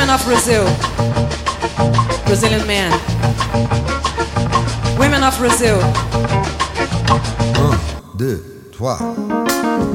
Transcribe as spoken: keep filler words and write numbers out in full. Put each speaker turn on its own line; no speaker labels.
Women of Brazil, Brazilian man. Women of Brazil.
Un, deux, trois.